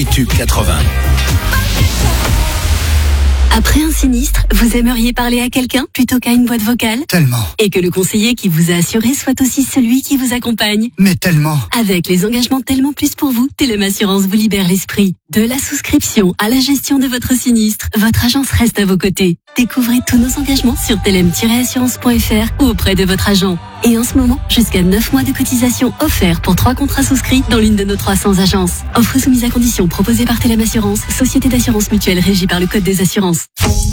les tubes 80. Après un sinistre, vous aimeriez parler à quelqu'un plutôt qu'à une boîte vocale ? Tellement. Et que le conseiller qui vous a assuré soit aussi celui qui vous accompagne ? Mais tellement. Avec les engagements Tellement Plus pour vous, Telem Assurance vous libère l'esprit. De la souscription à la gestion de votre sinistre, votre agence reste à vos côtés. Découvrez tous nos engagements sur telem-assurance.fr ou auprès de votre agent. Et en ce moment, jusqu'à 9 mois de cotisation offerts pour 3 contrats souscrits dans l'une de nos 300 agences. Offre soumise à condition proposée par Telem Assurance, société d'assurance mutuelle régie par le Code des assurances.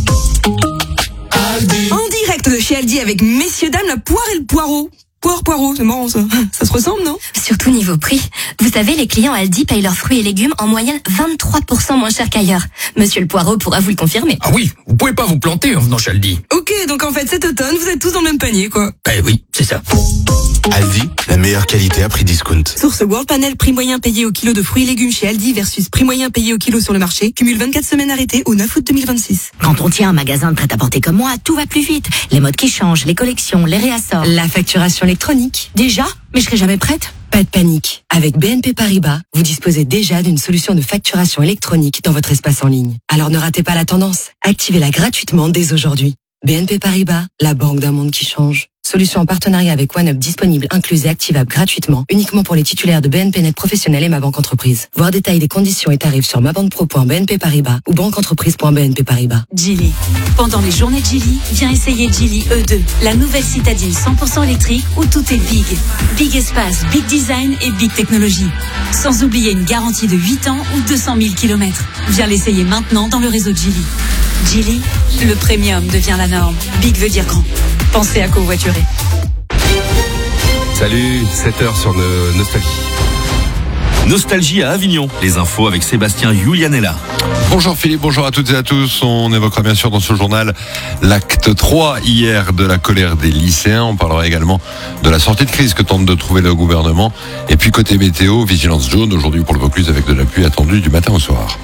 En direct de chez Aldi avec messieurs dames, la poire et le poireau. Poireau, c'est marrant ça. Ça se ressemble, non ? Surtout niveau prix. Vous savez, les clients Aldi payent leurs fruits et légumes en moyenne 23% moins cher qu'ailleurs. Monsieur le Poireau pourra vous le confirmer. Ah oui, vous pouvez pas vous planter en venant chez Aldi. Ok, donc en fait cet automne, vous êtes tous dans le même panier, quoi. Ben oui, c'est ça. Aldi, la meilleure qualité à prix discount. Source World Panel, prix moyen payé au kilo de fruits et légumes chez Aldi versus prix moyen payé au kilo sur le marché. Cumule 24 semaines arrêtées au 9 août 2026. Quand on tient un magasin de prêt-à-porter comme moi, tout va plus vite. Les modes qui changent, les collections, les réassorts. La facturation électronique. Déjà ? Mais je serai jamais prête. Pas de panique. Avec BNP Paribas, vous disposez déjà d'une solution de facturation électronique dans votre espace en ligne. Alors ne ratez pas la tendance. Activez-la gratuitement dès aujourd'hui. BNP Paribas, la banque d'un monde qui change. Solution en partenariat avec OneUp disponible, incluse et activable gratuitement, uniquement pour les titulaires de BNP Net Professionnel et Ma Banque Entreprise. Voir détail des conditions et tarifs sur mabanquepro.bnp Paribas ou banqueentreprise.bnp Paribas. Geely. Pendant les journées de Geely, viens essayer Geely E2, la nouvelle citadine 100% électrique où tout est big. Big espace, big design et big technologie. Sans oublier une garantie de 8 ans ou 200 000 km. Viens l'essayer maintenant dans le réseau Geely. Geely, le premium devient la norme. Big veut dire grand. Pensez à covoiturer. Salut, 7h sur Nostalgie. Nostalgie à Avignon. Les infos avec Sébastien Julianella. Bonjour Philippe, bonjour à toutes et à tous. On évoquera bien sûr dans ce journal l'acte 3 hier de la colère des lycéens. On parlera également de la sortie de crise que tente de trouver le gouvernement. Et puis côté météo, vigilance jaune aujourd'hui pour le Vaucluse avec de la pluie attendue du matin au soir.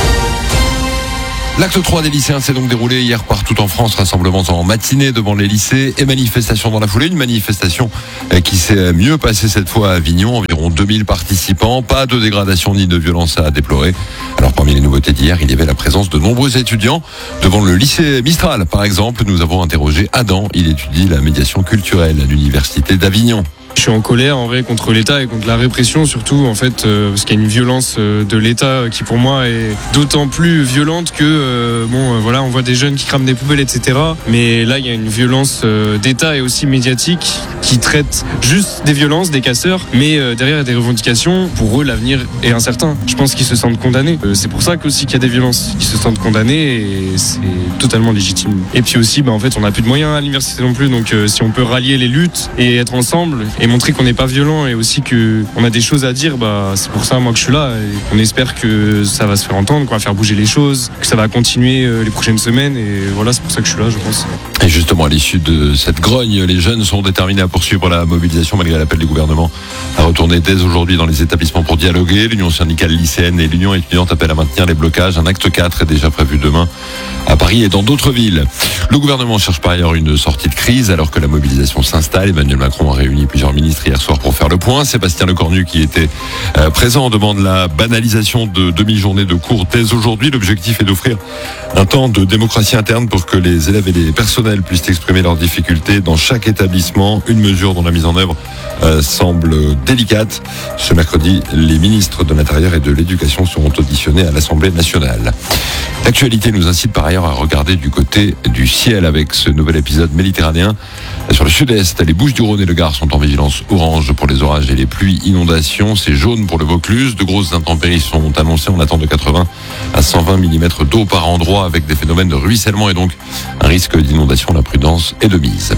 L'acte 3 des lycéens s'est donc déroulé hier partout en France, rassemblements en matinée devant les lycées et manifestations dans la foulée. Une manifestation qui s'est mieux passée cette fois à Avignon, environ 2000 participants, pas de dégradation ni de violence à déplorer. Alors parmi les nouveautés d'hier, il y avait la présence de nombreux étudiants devant le lycée Mistral. Par exemple, nous avons interrogé Adam, il étudie la médiation culturelle à l'université d'Avignon. Je suis en colère en vrai contre l'État et contre la répression surtout en fait parce qu'il y a une violence de l'État qui pour moi est d'autant plus violente que voilà, on voit des jeunes qui crament des poubelles etc. Mais là il y a une violence d'État et aussi médiatique qui traite juste des violences, des casseurs, mais derrière il y a des revendications. Pour eux l'avenir est incertain. Je pense qu'ils se sentent condamnés. C'est pour ça qu'aussi qu'il y a des violences, qu'ils se sentent condamnés et c'est totalement légitime. Et puis aussi en fait on n'a plus de moyens à l'université non plus donc si on peut rallier les luttes et être ensemble et montrer qu'on n'est pas violent et aussi qu'on a des choses à dire, c'est pour ça moi que je suis là et on espère que ça va se faire entendre, qu'on va faire bouger les choses, que ça va continuer les prochaines semaines et voilà c'est pour ça que je suis là je pense. Et justement à l'issue de cette grogne, les jeunes sont déterminés à poursuivre la mobilisation malgré l'appel du gouvernement à retourner dès aujourd'hui dans les établissements pour dialoguer. L'Union syndicale lycéenne et l'Union étudiante appellent à maintenir les blocages. Un acte 4 est déjà prévu demain à Paris et dans d'autres villes. Le gouvernement cherche par ailleurs une sortie de crise alors que la mobilisation s'installe. Emmanuel Macron a réuni plusieurs ministres hier soir pour faire le point. Sébastien Lecornu qui était présent demande la banalisation de demi-journée de cours dès aujourd'hui. L'objectif est d'offrir un temps de démocratie interne pour que les élèves et les personnels puissent exprimer leurs difficultés dans chaque établissement. Une mesure dont la mise en œuvre semble délicate. Ce mercredi, les ministres de l'Intérieur et de l'Éducation seront auditionnés à l'Assemblée nationale. L'actualité nous incite par ailleurs à regarder du côté du ciel avec ce nouvel épisode méditerranéen. Sur le sud-est, les Bouches-du-Rhône et le Gard sont en vigilance orange pour les orages et les pluies, inondations. C'est jaune pour le Vaucluse. De grosses intempéries sont annoncées. On attend de 80 à 120 mm d'eau par endroit avec des phénomènes de ruissellement et donc un risque d'inondation. La prudence est de mise.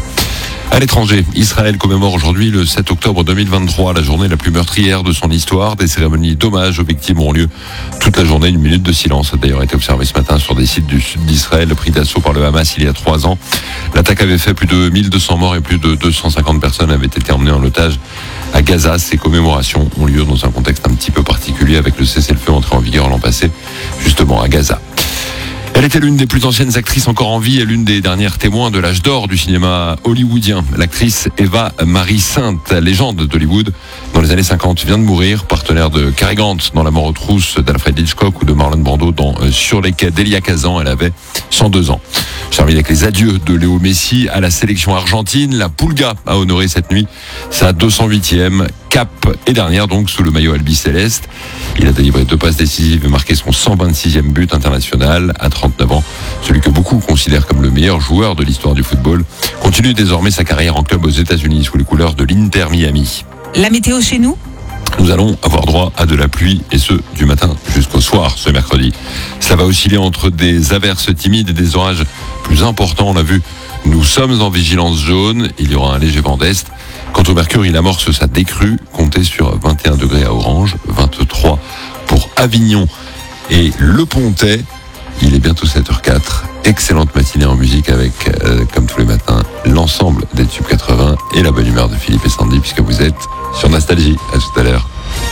À l'étranger, Israël commémore aujourd'hui le 7 octobre 2023, la journée la plus meurtrière de son histoire. Des cérémonies d'hommage aux victimes auront lieu toute la journée. Une minute de silence a d'ailleurs été observée ce matin sur des sites du sud d'Israël, pris d'assaut par le Hamas il y a 3 ans. L'attaque avait fait plus de 1200 morts et plus de 250 personnes avaient été emmenées en otage à Gaza. Ces commémorations ont lieu dans un contexte un petit peu particulier avec le cessez-le-feu entré en vigueur l'an passé, justement à Gaza. Elle était l'une des plus anciennes actrices encore en vie et l'une des dernières témoins de l'âge d'or du cinéma hollywoodien. L'actrice Eva Marie Sainte, légende d'Hollywood, dans les années 50, vient de mourir, partenaire de Cary Grant dans La mort aux trousses d'Alfred Hitchcock ou de Marlon Brando dans Sur les quais d'Elia Kazan. Elle avait 102 ans. Je termine avec les adieux de Léo Messi à la sélection argentine. La Pulga a honoré cette nuit sa 208e cap et dernière donc sous le maillot albicéleste. Il a délivré 2 passes décisives et marqué son 126e but international à 39 ans. Celui que beaucoup considèrent comme le meilleur joueur de l'histoire du football continue désormais sa carrière en club aux États-Unis sous les couleurs de l'Inter Miami. La météo chez nous ? Nous allons avoir droit à de la pluie et ce du matin jusqu'au soir ce mercredi. Ça va osciller entre des averses timides et des orages plus importants. On l'a vu, nous sommes en vigilance jaune. Il y aura un léger vent d'est. Quant au mercure, il amorce sa décrue. Comptez sur 21 degrés à Orange, 23 pour Avignon et Le Pontet. Il est bientôt 7h04. Excellente matinée en musique avec, comme tous les matins, l'ensemble des tubes 80 et la bonne humeur de Philippe et Sandy puisque vous êtes sur Nostalgie. À tout à l'heure.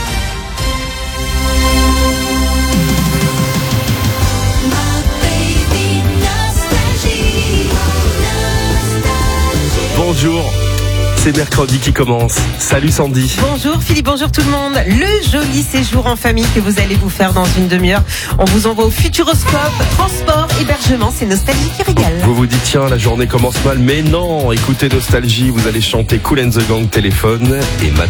Bonjour. C'est mercredi qui commence. Salut Sandy. Bonjour Philippe, bonjour tout le monde. Le joli séjour en famille que vous allez vous faire dans une demi-heure. On vous envoie au Futuroscope. Transport, hébergement, c'est Nostalgie qui régale. Vous vous dites tiens, la journée commence mal, mais non. Écoutez Nostalgie, vous allez chanter Kool and the Gang Téléphone et